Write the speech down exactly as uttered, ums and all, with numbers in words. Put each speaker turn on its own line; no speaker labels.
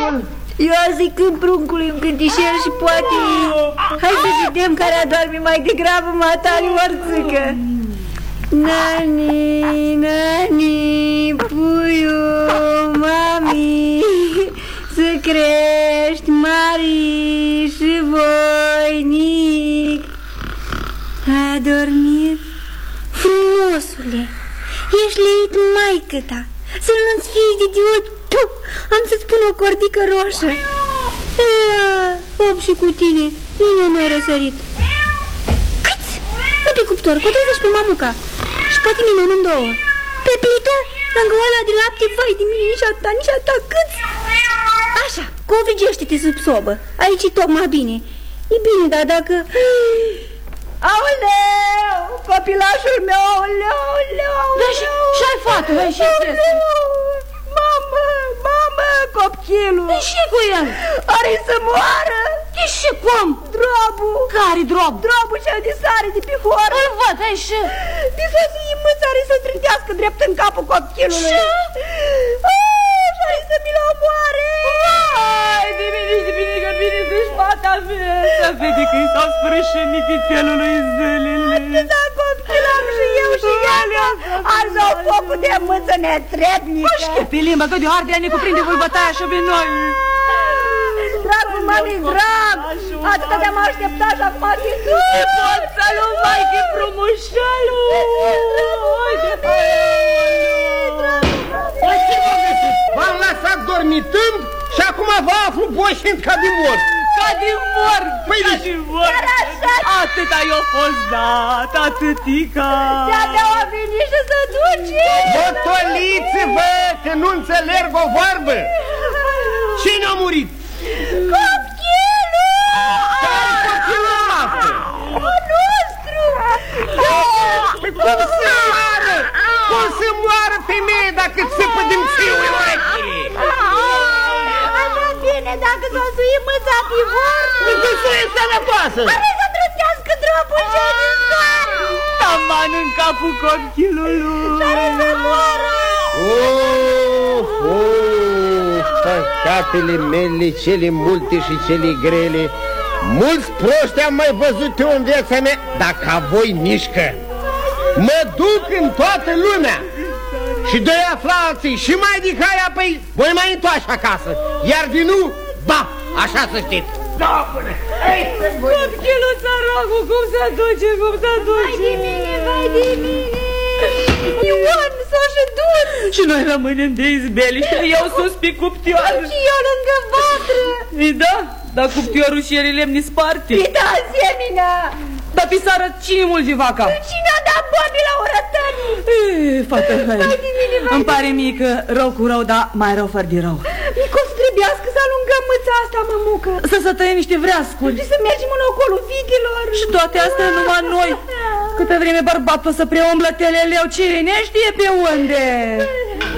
Eu zic când pruncului un cântișel și poate... Hai să vedem care adorme mai degrabă matali orțâcă. Nani, nani, puiu, mami, să crești mari și voinic. A dormit? Frumosule, ești leit maică ta, să nu-ți fii idiot. Tu, am să-ți pun o cordică roșă. Op și cu tine, bine mi-ai răsărit. Câți? Nu pe cuptor, cotrezești pe mamuca. Și pe tine amândouă. Pe plită, lângă ăla de lapte, vai de mine, nici atâta, nici atâta, câți? Așa, covigește-te sub sobă, aici e tocmai bine. E bine, dar dacă... Aoleu, copilașul meu, aoleu, aoleu, aoleu.
Da, și-ai fată, hai și stres.
Mamă, mamă, copchilul.
E și cu el?
Are să moară.
E și cum?
Drobu.
Care drob?
Drobu cel de sare de pe horă.
Îl văd, hai și...
De soții mâța are să trântească drept în capul copchilului.
Ce?
Și are să mi-l omoare.
Hai, de mine și de mine că vine să-și fata mea. Să vede că i s-au sfârșenit felului zilele.
Atâta copchil am și eu și ele. Arzi au focul de mâță netrebnică.
Paște pe limba, că de ardea ne cuprinde voi bătaia și pe noi.
Dragul mami, drag, atâta te-am așteptat și acum te duci.
Pot să-l mai de frumușelul.
V-am lăsat dormitând și acum vă aflu boșind ca de mort.
Ca de mort,
păi
ca de mort. Atâta i-a fost dat, atâtica.
De-abia a venit și să duci.
Botoliți-vă că nu înțeleg o vorbă. Cine a murit?
Copchilul!
Care copchilul noastră?
Al nostru!
Cum se moară? Cum se moară femeie dacă țipă din fiul urechile?
Așa bine, dacă s-o sui mâța pe vor.
Că să-i sănătoasă.
Are să trătească drapul ce din soare.
Taman în capul copchilului.
Are să moară.
Of, of, păcatele mele, cele multe și cele grele. Mulți proști am mai văzut eu în viața mea, dar ca voi mișcă. Mă duc în toată lumea și doi aflații și mai de caia, păi voi mai întoarce acasă. Iar din nu, ba, așa să știți.
Copchilul săracul, cum se duce, cum se duce?
Vai de mine, vai de mine. Ioan s-a și dus.
Și noi rămânem de izbeliște, eu sus pe cuptioară.
Și eu lângă vatră.
E da, dar cuptiorul și ele lemni sparte.
E da, asemenea.
Dar pe sară cine mulge vaca?
Cine a dat bobii la urătării?
E, fată, hai.
Vai de mine, vai.
Îmi pare mie că rău cu rău, dar mai rău fără de rău.
Micu, trebuiască să alungăm mâța asta, mămucă.
Să să tăiem niște vreascuri.
Și să mergem în ocolul vidilor.
Și toate astea numai noi. Câtă vreme bărbatul să preumblă teleleu, cine știe pe unde.